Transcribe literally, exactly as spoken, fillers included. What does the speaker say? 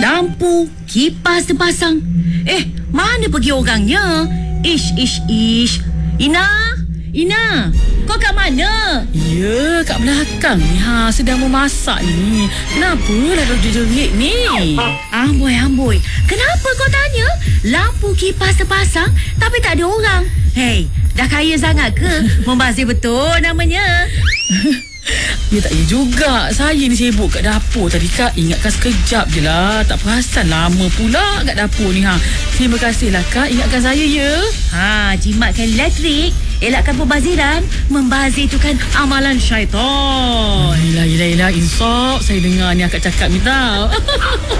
lampu, kipas terpasang. Eh, mana pergi orangnya? Ish, ish, ish. Ina, Ina, kau kat mana? Ya, kat belakang ni. Ha, sedang memasak ni. Kenapa lah jerit ni? Amboi, amboi. Kenapa kau tanya? Lampu kipas terpasang tapi tak ada orang. Hei, dah kaya sangat ke? Membazir betul namanya. Ya tak ya juga. Saya ni sibuk kat dapur tadi Kak. Ingatkan sekejap je lah. Tak perasan lama pula kat dapur ni. Ha. Terima kasihlah Kak. Ingatkan saya ya. Ha, jimatkan elektrik, elakkan pembaziran. Membazir tu kan amalan syaitan. Yelah, yelah, yelah. Insaf saya dengar ni akak cakap ni tau.